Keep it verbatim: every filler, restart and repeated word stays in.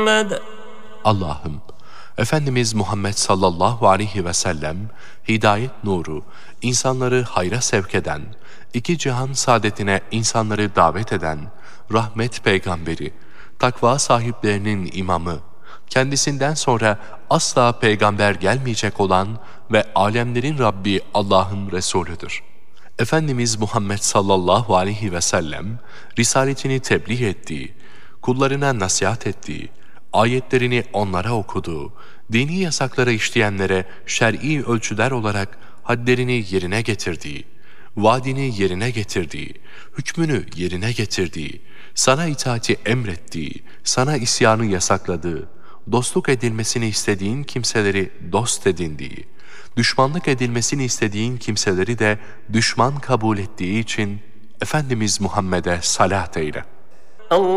محمد. Allah'ım, Efendimiz Muhammed sallallahu aleyhi ve sellem, hidayet nuru, insanları hayra sevk eden, iki cihan saadetine insanları davet eden, rahmet peygamberi, takva sahiplerinin imamı, kendisinden sonra asla peygamber gelmeyecek olan ve alemlerin Rabbi Allah'ın Resulüdür. Efendimiz Muhammed sallallahu aleyhi ve sellem, risaletini tebliğ ettiği, kullarına nasihat ettiği, ayetlerini onlara okuduğu, dini yasaklara işleyenlere şer'i ölçüler olarak hadlerini yerine getirdiği, vaadini yerine getirdiği, hükmünü yerine getirdiği, sana itaati emrettiği, sana isyanı yasakladığı, dostluk edilmesini istediğin kimseleri dost edindiği, düşmanlık edilmesini istediğin kimseleri de düşman kabul ettiği için Efendimiz Muhammed'e salat eyle.